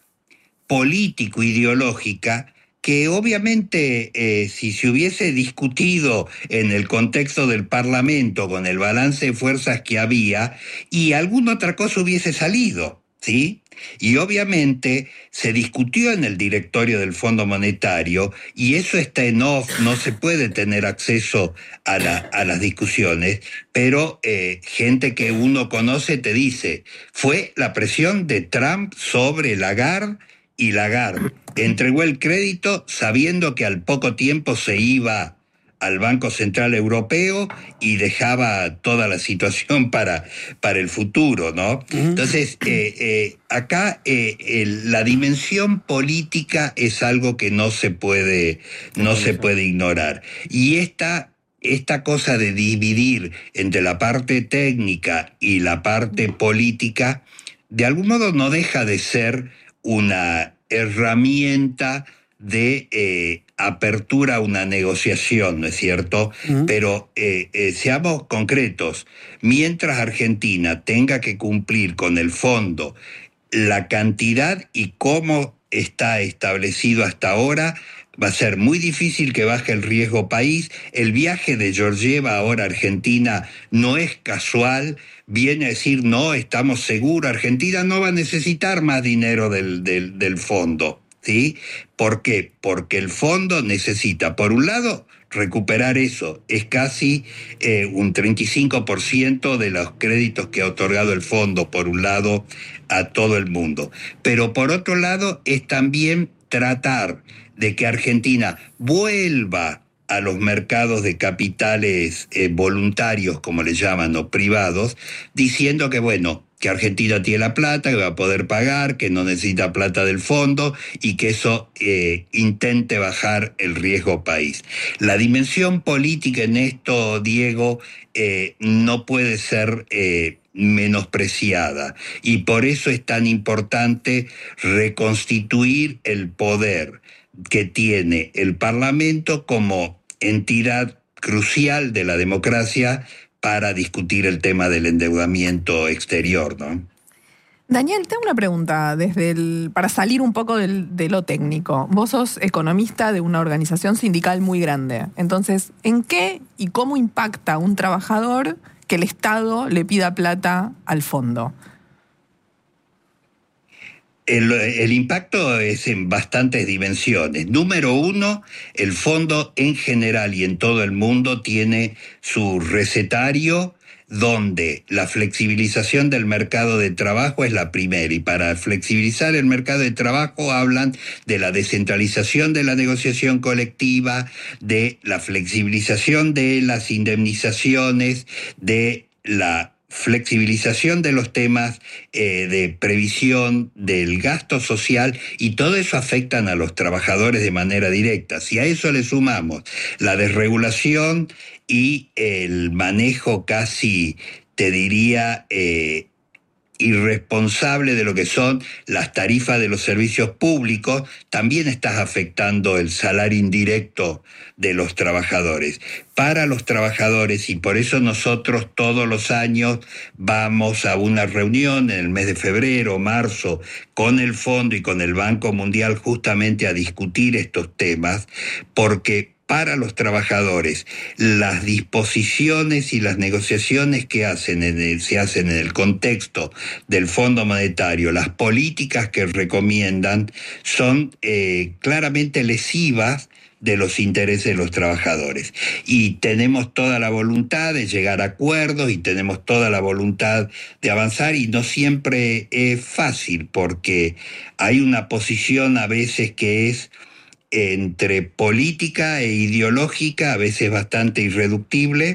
político-ideológica que obviamente eh, si se hubiese discutido en el contexto del Parlamento con el balance de fuerzas que había y alguna otra cosa hubiese salido, ¿sí? Y obviamente se discutió en el directorio del Fondo Monetario y eso está en off, no se puede tener acceso a, la, a las discusiones, pero eh, gente que uno conoce te dice, fue la presión de Trump sobre Lagarde y Lagarde entregó el crédito sabiendo que al poco tiempo se iba al Banco Central Europeo y dejaba toda la situación para, para el futuro, ¿no? Entonces, eh, eh, acá eh, el, la dimensión política es algo que no se puede, no se puede ignorar. Y esta... Esta cosa de dividir entre la parte técnica y la parte política, de algún modo no deja de ser una herramienta de eh, apertura a una negociación, ¿no es cierto? Uh-huh. Pero eh, eh, seamos concretos, mientras Argentina tenga que cumplir con el fondo la cantidad y cómo está establecido hasta ahora, va a ser muy difícil que baje el riesgo país. El viaje de Georgieva ahora a Argentina no es casual, viene a decir, no, estamos seguros, Argentina no va a necesitar más dinero del, del, del fondo, ¿sí? ¿Por qué? Porque el fondo necesita, por un lado, recuperar eso, es casi eh, un treinta y cinco por ciento de los créditos que ha otorgado el fondo, por un lado, a todo el mundo. Pero por otro lado, es también tratar de que Argentina vuelva a los mercados de capitales eh, voluntarios, como le llaman, o privados, diciendo que, bueno, que Argentina tiene la plata, que va a poder pagar, que no necesita plata del fondo y que eso eh, intente bajar el riesgo país. La dimensión política en esto, Diego, eh, no puede ser eh, menospreciada y por eso es tan importante reconstituir el poder que tiene el Parlamento como entidad crucial de la democracia para discutir el tema del endeudamiento exterior, ¿no? Daniel, tengo una pregunta desde el, para salir un poco del, de lo técnico. Vos sos economista de una organización sindical muy grande. Entonces, ¿en qué y cómo impacta a un trabajador que el Estado le pida plata al fondo? El, el impacto es en bastantes dimensiones. Número uno, el fondo en general y en todo el mundo tiene su recetario donde la flexibilización del mercado de trabajo es la primera. Y para flexibilizar el mercado de trabajo hablan de la descentralización de la negociación colectiva, de la flexibilización de las indemnizaciones, de la flexibilización de los temas eh, de previsión del gasto social y todo eso afectan a los trabajadores de manera directa. Si a eso le sumamos la desregulación y el manejo casi, te diría, eh, irresponsable de lo que son las tarifas de los servicios públicos, también estás afectando el salario indirecto de los trabajadores. Para los trabajadores, y por eso nosotros todos los años vamos a una reunión en el mes de febrero, marzo, con el Fondo y con el Banco Mundial justamente a discutir estos temas, porque para los trabajadores, las disposiciones y las negociaciones que hacen en el, se hacen en el contexto del Fondo Monetario, las políticas que recomiendan son eh, claramente lesivas de los intereses de los trabajadores. Y tenemos toda la voluntad de llegar a acuerdos y tenemos toda la voluntad de avanzar y no siempre es fácil porque hay una posición a veces que es entre política e ideológica, a veces bastante irreductible,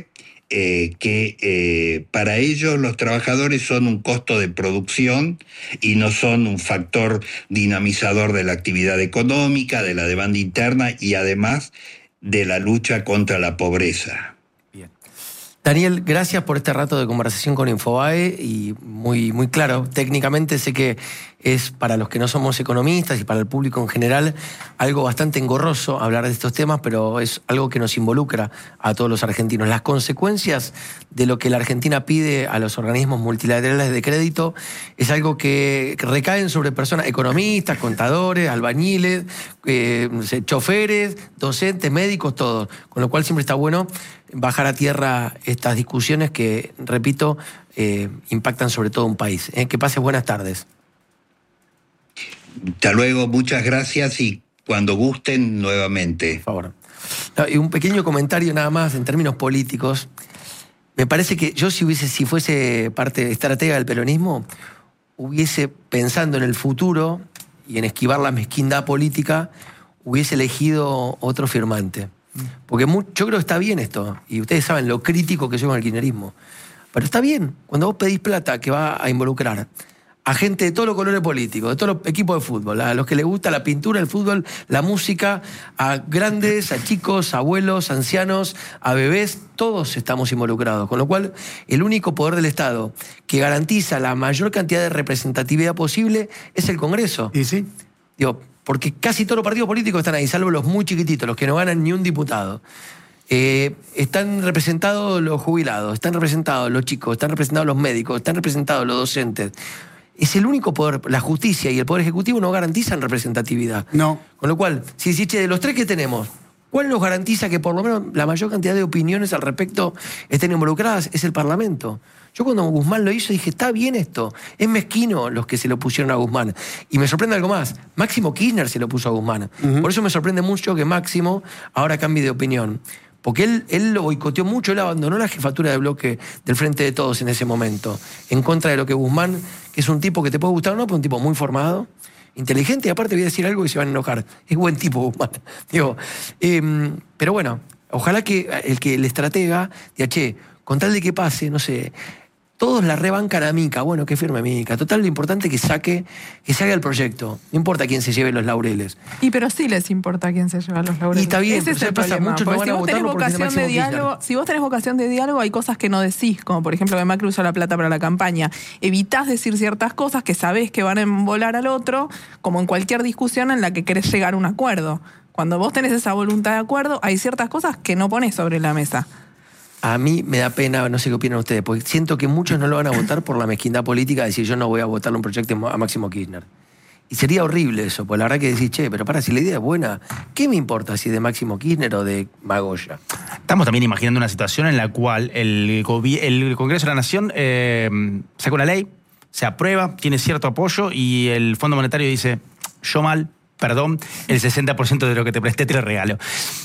eh, que eh, para ellos los trabajadores son un costo de producción y no son un factor dinamizador de la actividad económica, de la demanda interna y además de la lucha contra la pobreza. Daniel, gracias por este rato de conversación con Infobae y muy, muy claro. Técnicamente sé que es para los que no somos economistas y para el público en general algo bastante engorroso hablar de estos temas, pero es algo que nos involucra a todos los argentinos. Las consecuencias de lo que la Argentina pide a los organismos multilaterales de crédito es algo que recaen sobre personas, economistas, contadores, albañiles, eh, no sé, choferes, docentes, médicos, todos. Con lo cual siempre está bueno bajar a tierra estas discusiones que, repito, eh, impactan sobre todo un país. ¿eh? Que pases buenas tardes. Hasta luego, muchas gracias y cuando gusten nuevamente. Por favor. No, y un pequeño comentario nada más en términos políticos. Me parece que yo si hubiese, si fuese parte estratega del peronismo, hubiese, pensando en el futuro y en esquivar la mezquindad política, hubiese elegido otro firmante. Porque muy, yo creo que está bien esto, y ustedes saben lo crítico que soy con el kirchnerismo, pero está bien, cuando vos pedís plata que va a involucrar a gente de todos los colores políticos, de todos los equipos de fútbol, a los que les gusta la pintura, el fútbol, la música, a grandes, a chicos, a abuelos, ancianos, a bebés, todos estamos involucrados. Con lo cual, el único poder del Estado que garantiza la mayor cantidad de representatividad posible es el Congreso. ¿Y sí? Digo, porque casi todos los partidos políticos están ahí, salvo los muy chiquititos, los que no ganan ni un diputado. Eh, están representados los jubilados, están representados los chicos, están representados los médicos, están representados los docentes. Es el único poder, la justicia y el poder ejecutivo no garantizan representatividad. No. Con lo cual, si decís, che, de los tres que tenemos, ¿cuál nos garantiza que por lo menos la mayor cantidad de opiniones al respecto estén involucradas? Es el Parlamento. Yo cuando Guzmán lo hizo dije, está bien esto, es mezquino los que se lo pusieron a Guzmán. Y me sorprende algo más, Máximo Kirchner se lo puso a Guzmán. Uh-huh. Por eso me sorprende mucho que Máximo ahora cambie de opinión. Porque él, él lo boicoteó mucho, él abandonó la jefatura de bloque del Frente de Todos en ese momento, en contra de lo que Guzmán, que es un tipo que te puede gustar o no, pero un tipo muy formado, inteligente, y aparte voy a decir algo y se van a enojar. Es buen tipo Guzmán. Digo, eh, pero bueno, ojalá que el que el estratega diga, che, con tal de que pase, no sé, todos la rebancan a Mica, bueno, que firme Mica. Total, lo importante es que saque, que se haga el proyecto. No importa quién se lleve los laureles. Y pero sí les importa quién se lleva los laureles. Y está bien, ese es el pasa, problema. muchos no van si a vos tenés votarlo porque es de vocación de Máximo diálogo, Kirchner. si vos tenés vocación de diálogo, hay cosas que no decís, como por ejemplo que Macri usó la plata para la campaña. Evitás decir ciertas cosas que sabés que van a embolar al otro, como en cualquier discusión en la que querés llegar a un acuerdo. Cuando vos tenés esa voluntad de acuerdo, hay ciertas cosas que no ponés sobre la mesa. A mí me da pena, no sé qué opinan ustedes, porque siento que muchos no lo van a votar por la mezquindad política de decir yo no voy a votarle un proyecto a Máximo Kirchner. Y sería horrible eso, porque la verdad que decís, che, pero para, si la idea es buena, ¿qué me importa si es de Máximo Kirchner o de Magoya? Estamos también imaginando una situación en la cual el, el Congreso de la Nación eh, saca una ley, se aprueba, tiene cierto apoyo y el Fondo Monetario dice, yo mal, perdón, el sesenta por ciento de lo que te presté te lo regalo.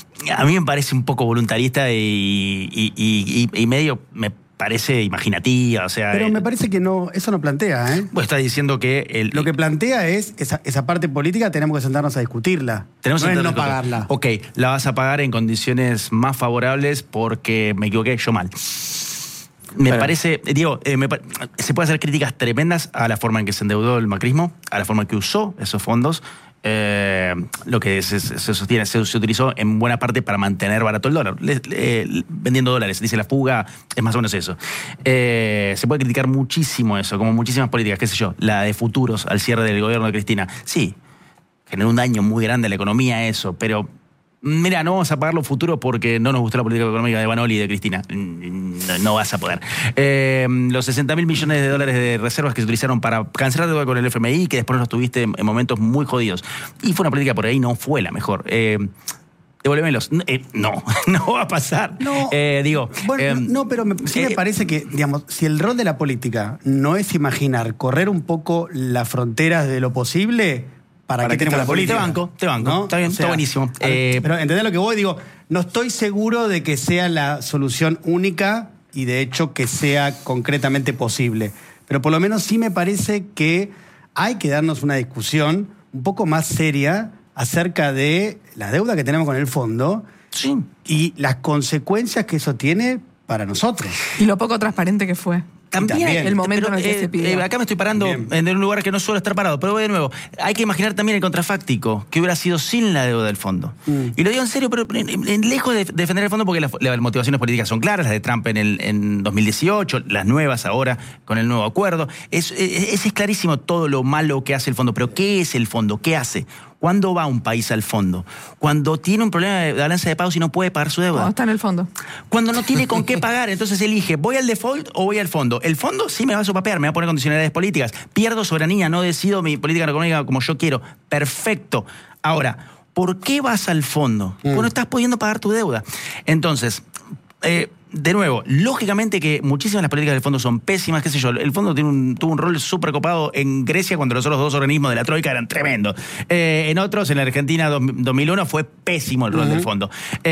A mí me parece un poco voluntarista y, y, y, y medio me parece imaginativa, o sea... Pero me parece que no, eso no plantea, ¿eh? Vos estás diciendo que... El, Lo que plantea es, esa, esa parte política tenemos que sentarnos a discutirla. Tenemos no que es no discutir. pagarla. Ok, la vas a pagar en condiciones más favorables porque me equivoqué yo mal. Me Pero, parece, digo, eh, me, se puede hacer críticas tremendas a la forma en que se endeudó el macrismo, a la forma en que usó esos fondos. Eh, lo que se, se sostiene, se, se utilizó en buena parte para mantener barato el dólar, le, le, vendiendo dólares. Dice la fuga, es más o menos eso. Eh, se puede criticar muchísimo eso, como muchísimas políticas, qué sé yo, la de futuros al cierre del gobierno de Cristina. Sí, generó un daño muy grande a la economía eso, pero mira, no vamos a pagar los futuros porque no nos gustó la política económica de Banoli y de Cristina. No, no vas a poder. Eh, los sesenta mil millones de dólares de reservas que se utilizaron para cancelar deuda con el F M I, que después los tuviste en momentos muy jodidos. Y fue una política por ahí, no fue la mejor. Eh, devuélvemelos. Eh, no, no va a pasar. No, eh, digo, bueno, eh, no, pero me, sí eh, me parece que, digamos, si el rol de la política no es imaginar, correr un poco las fronteras de lo posible... ¿Para, ¿Para qué tenemos la política? Te banco, te banco. ¿No? Está bien, o sea, está buenísimo. Eh, pero entendés lo que voy, digo, no estoy seguro de que sea la solución única y de hecho que sea concretamente posible. Pero por lo menos sí me parece que hay que darnos una discusión un poco más seria acerca de la deuda que tenemos con el fondo sí. y las consecuencias que eso tiene para nosotros. Y lo poco transparente que fue. También, también. El momento pero, en el que eh, se pidió. eh, acá me estoy parando Bien. en un lugar que no suelo estar parado, pero voy de nuevo. Hay que imaginar también el contrafáctico, que hubiera sido sin la deuda del fondo. Mm. Y lo digo en serio, pero en, en, lejos de defender el fondo, porque las, las motivaciones políticas son claras, las de Trump en, el, en dos mil dieciocho, las nuevas ahora con el nuevo acuerdo. Es, es, es clarísimo todo lo malo que hace el fondo. Pero ¿qué es el fondo? ¿Qué hace? ¿Cuándo va un país al fondo? Cuando tiene un problema de balanza de pagos y no puede pagar su deuda. No, está en el fondo. Cuando no tiene con qué pagar, entonces elige, ¿voy al default o voy al fondo? El fondo sí me va a sopapear, me va a poner condicionalidades políticas. Pierdo soberanía, no decido mi política económica como yo quiero. Perfecto. Ahora, ¿por qué vas al fondo? Mm. Porque no estás pudiendo pagar tu deuda. Entonces, eh, de nuevo, lógicamente que muchísimas de las políticas del fondo son pésimas, qué sé yo. El fondo tiene un, tuvo un rol súper copado en Grecia cuando los otros dos organismos de la Troika eran tremendos. Eh, en otros, en la Argentina dos mil uno, fue pésimo el rol uh-huh. del fondo.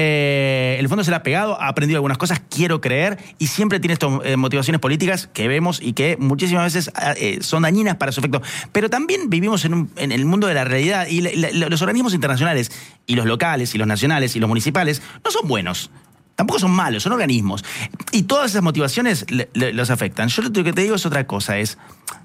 Eh, el fondo se le ha pegado, ha aprendido algunas cosas, quiero creer, y siempre tiene estas eh, motivaciones políticas que vemos y que muchísimas veces eh, son dañinas para su efecto. Pero también vivimos en, un, en el mundo de la realidad y la, la, los organismos internacionales y los locales y los nacionales y los municipales no son buenos. Tampoco son malos, son organismos. Y todas esas motivaciones le, le, los afectan. Yo lo que te digo es otra cosa, es...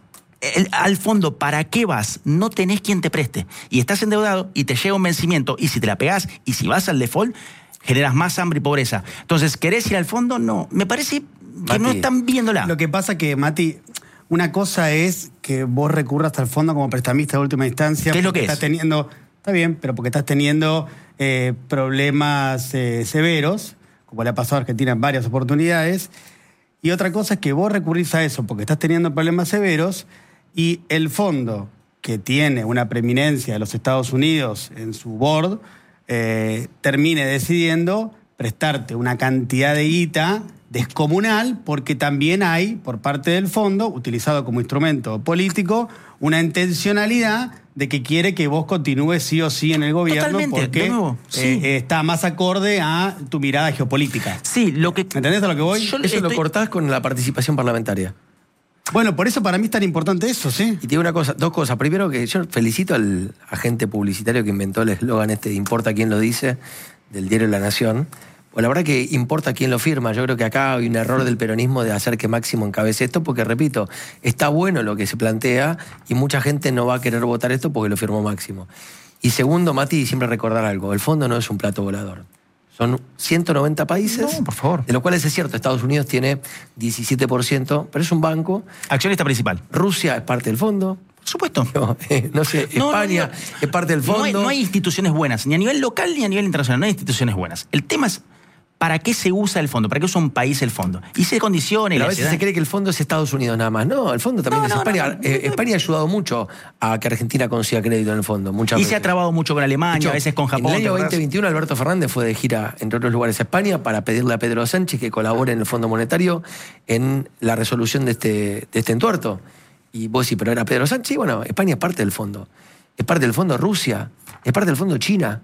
El, al fondo, ¿para qué vas? No tenés quien te preste. Y estás endeudado y te llega un vencimiento. Y si te la pegás y si vas al default, generas más hambre y pobreza. Entonces, ¿querés ir al fondo? No. Me parece que Mati, no están viéndola. Lo que pasa que, Mati, una cosa es que vos recurras al fondo como prestamista de última instancia. ¿Qué es lo que estás es? Teniendo, está bien, pero porque estás teniendo eh, problemas eh, severos, como le ha pasado a Argentina en varias oportunidades. Y otra cosa es que vos recurrís a eso porque estás teniendo problemas severos y el fondo, que tiene una preeminencia de los Estados Unidos en su board, eh, termine decidiendo prestarte una cantidad de guita descomunal porque también hay, por parte del fondo, utilizado como instrumento político, una intencionalidad de que quiere que vos continúes sí o sí en el gobierno. Totalmente, porque de nuevo, sí. eh, está más acorde a tu mirada geopolítica. Sí, lo que... ¿Entendés a lo que voy? Yo eso estoy... lo cortás con la participación parlamentaria. Bueno, por eso para mí es tan importante eso, ¿sí? Y te digo una cosa, dos cosas. Primero que yo felicito al agente publicitario que inventó el eslogan este de importa quién lo dice, del diario La Nación. Pues la verdad que importa quién lo firma. Yo creo que acá hay un error del peronismo de hacer que Máximo encabece esto, porque, repito, está bueno lo que se plantea y mucha gente no va a querer votar esto porque lo firmó Máximo. Y segundo, Mati, siempre recordar algo. El fondo no es un plato volador. Son ciento noventa países, no, por favor. De los cuales es cierto, Estados Unidos tiene diecisiete por ciento, pero es un banco. Accionista principal. Rusia es parte del fondo. Por supuesto. No, eh, no sé, no, España no, no. es parte del fondo. No hay, no hay instituciones buenas, ni a nivel local ni a nivel internacional. No hay instituciones buenas. El tema es... ¿Para qué se usa el fondo? ¿Para qué usa un país el fondo? Y se condiciona. Pero a veces se cree que el fondo es Estados Unidos nada más. No, el fondo también no, es no, España. no, no, eh, no, España ha ayudado mucho a que Argentina consiga crédito en el fondo. Muchas y veces. se ha trabado mucho con Alemania, hecho, a veces con Japón. En el año veinte veintiuno, Alberto Fernández fue de gira, entre otros lugares, a España para pedirle a Pedro Sánchez que colabore en el Fondo Monetario en la resolución de este, de este entuerto. Y vos decís, pero era Pedro Sánchez. Y bueno, España es parte del fondo. Es parte del fondo Rusia. Es parte del fondo China.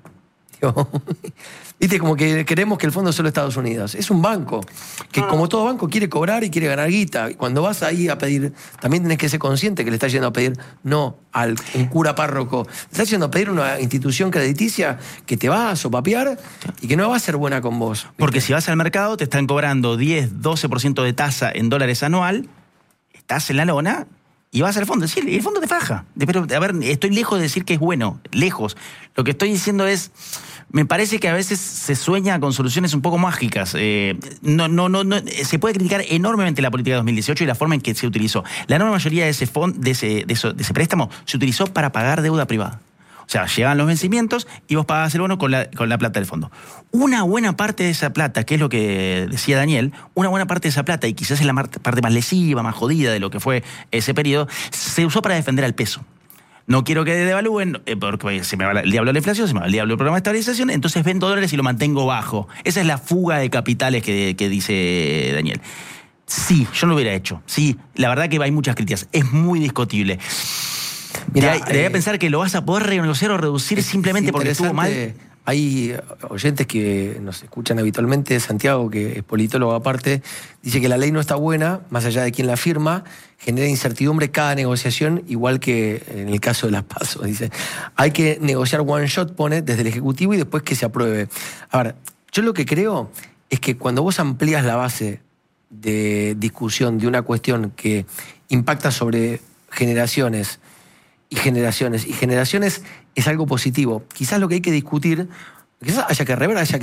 Viste, como que queremos que el fondo solo Estados Unidos. Es un banco que, como todo banco, quiere cobrar y quiere ganar guita. Y cuando vas ahí a pedir, también tenés que ser consciente que le estás yendo a pedir no al un cura párroco. Le estás yendo a pedir una institución crediticia que te va a sopapear y que no va a ser buena con vos. ¿Viste? Porque si vas al mercado, te están cobrando diez, doce por ciento de tasa en dólares anual, estás en la lona y vas al fondo. Sí, el fondo te faja. Pero, a ver, estoy lejos de decir que es bueno, lejos. Lo que estoy diciendo es... Me parece que a veces se sueña con soluciones un poco mágicas. Eh, no, no, no, no, se puede criticar enormemente la política de dos mil dieciocho y la forma en que se utilizó. La enorme mayoría de ese, fond, de ese, de eso, de ese préstamo se utilizó para pagar deuda privada. O sea, llegaban los vencimientos y vos pagabas el bono con la, con la plata del fondo. Una buena parte de esa plata, que es lo que decía Daniel, una buena parte de esa plata, y quizás es la parte más lesiva, más jodida de lo que fue ese periodo, se usó para defender al peso. No quiero que devalúen, eh, porque se me va el diablo de la inflación, se me va el diablo del programa de estabilización, entonces vendo dólares y lo mantengo bajo. Esa es la fuga de capitales que, que dice Daniel. Sí, yo lo hubiera hecho. Sí, la verdad que hay muchas críticas. Es muy discutible. Mira, debería eh, pensar que lo vas a poder renegociar o reducir simplemente porque estuvo mal. Hay oyentes que nos escuchan habitualmente. Santiago, que es politólogo aparte, dice que la ley no está buena, más allá de quién la firma, genera incertidumbre cada negociación, igual que en el caso de las PASO. Dice, hay que negociar one shot, pone, desde el Ejecutivo y después que se apruebe. A ver, yo lo que creo es que cuando vos amplías la base de discusión de una cuestión que impacta sobre generaciones y generaciones y generaciones, es algo positivo. Quizás lo que hay que discutir, quizás haya que rever, haya que